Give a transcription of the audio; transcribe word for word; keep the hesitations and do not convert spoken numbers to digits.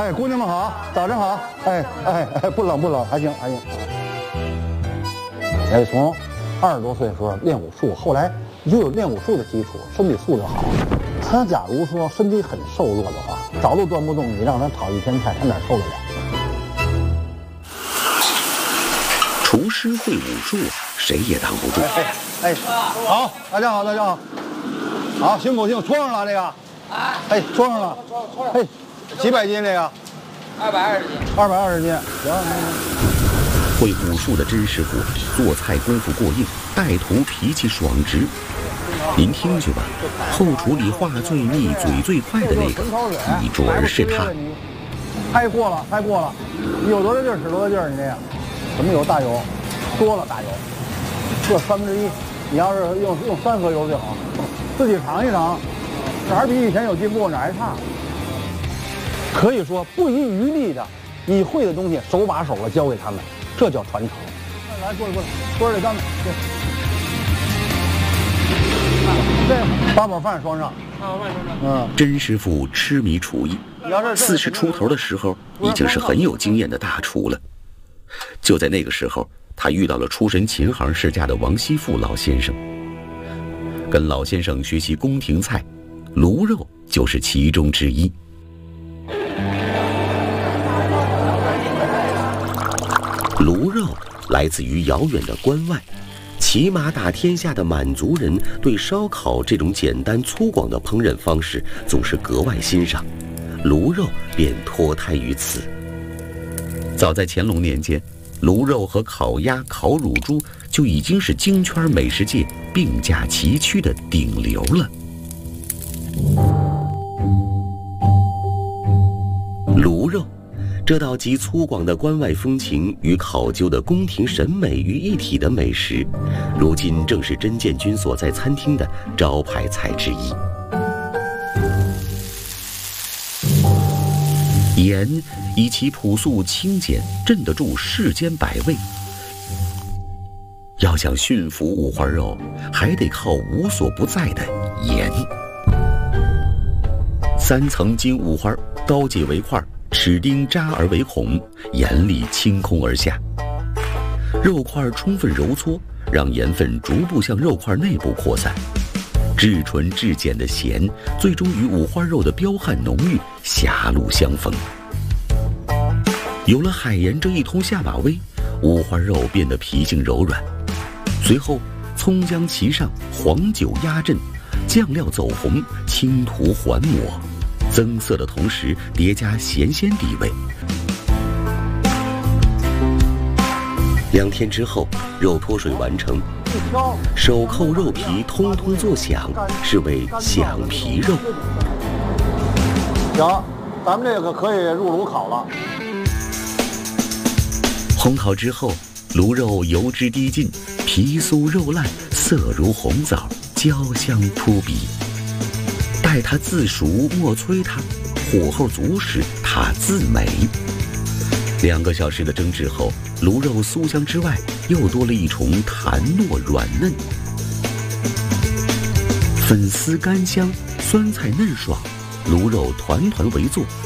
哎，姑娘们好，早上好。哎哎哎，不冷不冷，还行还行。哎，从二十多岁的时候练武术，后来就有练武术的基础，身体素质好。他假如说身体很瘦弱的话，着路端不动，你让他炒一天菜，他哪受得了？ 厨师会武术啊，谁也挡不住。 哎哎，好，大家好，大家好，好，辛苦辛苦，戳上了这个。哎，戳上了。哎，几百斤这个？ 二百二十斤。 二百二十斤，行。 会武术的甄师傅做菜功夫过硬，带徒脾气爽直。您听去吧，后厨里话最密、嘴最快的那个，一准儿是他。 拍过了，拍过了，有多大劲儿使多大劲儿，你这样。什么油？大油，多了大油，这三分之一。你要是用用三合油最好，自己尝一尝，哪儿比以前有进步，哪儿还差。可以说不遗余力的，你会的东西手把手的教给他们，这叫传承。来，过来过来，过来这干子，这八宝饭双上。八宝饭双上。嗯， 甄师傅痴迷厨艺，四十出头的时候已经是很有经验的大厨了。就在那个时候，他遇到了出身琴行世家的王锡富老先生，跟老先生学习宫廷菜，卤肉就是其中之一。卤肉来自于遥远的关外，骑马打天下的满族人对烧烤这种简单粗犷的烹饪方式总是格外欣赏，卤肉便脱胎于此。早在乾隆年间，卤肉和烤鸭、烤乳猪就已经是京圈美食界并驾齐驱的顶流了。卤肉，这道集粗犷的关外风情与考究的宫廷审美于一体的美食，如今正是甄建军所在餐厅的招牌菜之一。盐以其朴素清简，镇得住世间百味。要想驯服五花肉，还得靠无所不在的盐。三层金五花，刀解为块，齿钉扎而为孔，盐粒清空而下。肉块充分揉搓，让盐分逐步向肉块内部扩散。至纯至简的咸，最终与五花肉的彪悍浓郁狭路相逢。有了海盐这一通下马威，五花肉变得皮性柔软。随后，葱姜齐上，黄酒压阵，酱料走红，青涂环抹，增色的同时叠加咸鲜底味。两天之后，肉脱水完成，手扣肉皮通通作响，是为响皮肉。 行，咱们这个可以入炉烤了。 烘烤之后，卤肉油脂滴尽，皮酥肉烂，色如红枣，焦香扑鼻。待它自熟，莫催它，火候足时，它自美。两个小时的蒸制后，卤肉酥香之外，又多了一重弹糯软嫩。粉丝干香，酸菜嫩爽，卤肉团团围坐，